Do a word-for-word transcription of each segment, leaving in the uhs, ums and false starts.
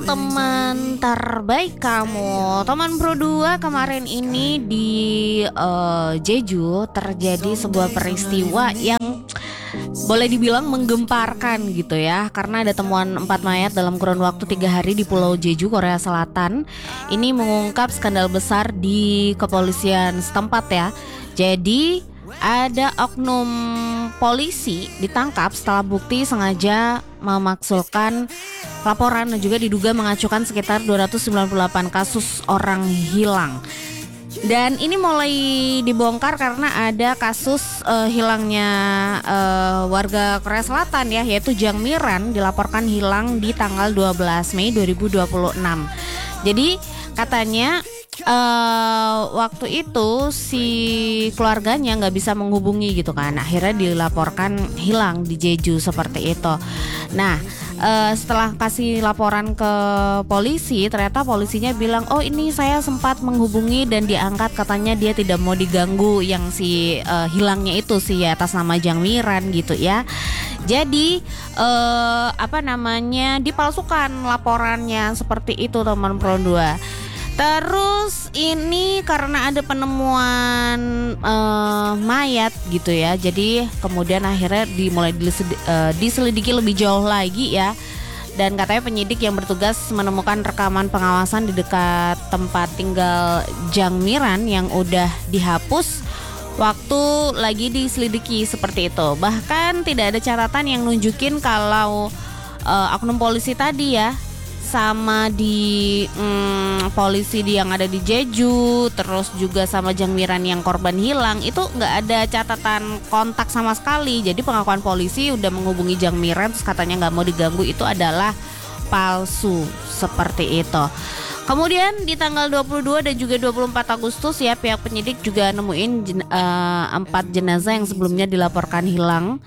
teman terbaik kamu. Teman Pro dua, kemarin ini di uh, Jeju terjadi sebuah peristiwa yang boleh dibilang menggemparkan gitu ya, karena ada temuan empat mayat dalam kurun waktu tiga hari di Pulau Jeju, Korea Selatan. Ini mengungkap skandal besar di kepolisian setempat ya. Jadi ada oknum polisi ditangkap setelah bukti sengaja memaksulkan laporan dan juga diduga mengacukan sekitar dua ratus sembilan puluh delapan kasus orang hilang. Dan ini mulai dibongkar karena ada kasus uh, hilangnya uh, warga Korea Selatan ya, yaitu Jang Miran dilaporkan hilang di tanggal dua belas Mei dua ribu dua puluh enam. Jadi katanya uh, waktu itu si keluarganya nggak bisa menghubungi gitu kan, akhirnya dilaporkan hilang di Jeju seperti itu. Nah, uh, setelah kasih laporan ke polisi, ternyata polisinya bilang, oh ini saya sempat menghubungi dan diangkat, katanya dia tidak mau diganggu yang si uh, hilangnya itu sih ya, atas nama Jang Miran gitu ya. Jadi uh, apa namanya dipalsukan laporannya seperti itu teman Pro dua. Terus ini karena ada penemuan uh, mayat gitu ya, jadi kemudian akhirnya dimulai diselidiki, uh, diselidiki lebih jauh lagi ya. Dan katanya penyidik yang bertugas menemukan rekaman pengawasan di dekat tempat tinggal Jang Miran yang udah dihapus waktu lagi diselidiki seperti itu. Bahkan tidak ada catatan yang nunjukin kalau uh, oknum polisi tadi ya sama di hmm, polisi di yang ada di Jeju, terus juga sama Jang Miran yang korban hilang, itu nggak ada catatan kontak sama sekali. Jadi pengakuan polisi udah menghubungi Jang Miran terus katanya nggak mau diganggu itu adalah palsu seperti itu. Kemudian di tanggal dua puluh dua dan juga dua puluh empat Agustus ya, pihak penyidik juga nemuin jen, uh, empat jenazah yang sebelumnya dilaporkan hilang.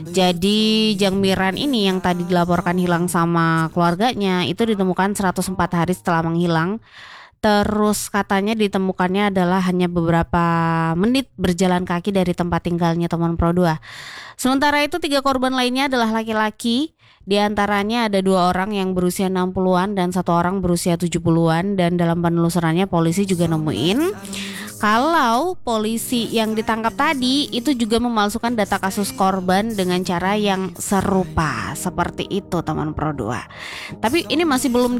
Jadi Jang Miran ini yang tadi dilaporkan hilang sama keluarganya itu ditemukan seratus empat hari setelah menghilang. Terus katanya ditemukannya adalah hanya beberapa menit berjalan kaki dari tempat tinggalnya teman Pro dua. Sementara itu tiga korban lainnya adalah laki-laki. Di antaranya ada dua orang yang berusia enam puluhan dan satu orang berusia tujuh puluhan. Dan dalam penelusurannya polisi juga nemuin kalau polisi yang ditangkap tadi itu juga memalsukan data kasus korban dengan cara yang serupa seperti itu teman Pro dua. Tapi ini masih belum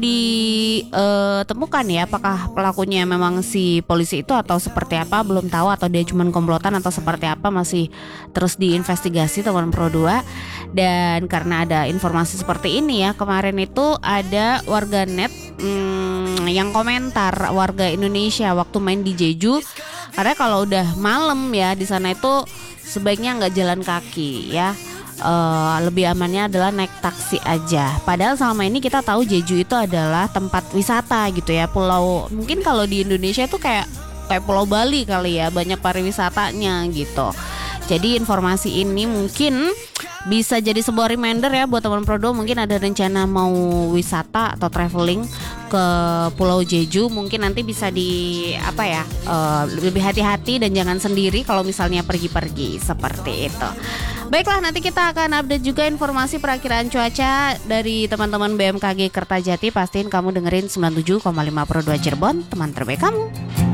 ditemukan ya, apakah pelakunya memang si polisi itu atau seperti apa, belum tahu, atau dia cuma komplotan atau seperti apa, masih terus diinvestigasi teman Pro dua. Dan karena ada informasi seperti ini ya, kemarin itu ada warganet hmm, yang komentar, warga Indonesia waktu main di Jeju, karena kalau udah malam ya di sana itu sebaiknya nggak jalan kaki ya. Uh, lebih amannya adalah naik taksi aja. Padahal selama ini kita tahu Jeju itu adalah tempat wisata gitu ya, pulau, mungkin kalau di Indonesia itu kayak kayak Pulau Bali kali ya, banyak pariwisatanya gitu. Jadi informasi ini mungkin bisa jadi sebuah reminder ya buat teman Pro dua, mungkin ada rencana mau wisata atau traveling ke Pulau Jeju, mungkin nanti bisa di apa ya uh, lebih hati-hati dan jangan sendiri kalau misalnya pergi-pergi seperti itu. Baiklah, nanti kita akan update juga informasi perakiraan cuaca dari teman-teman B M K G Kertajati. Pastiin kamu dengerin sembilan puluh tujuh koma lima Pro dua Cirebon, teman terbaik kamu.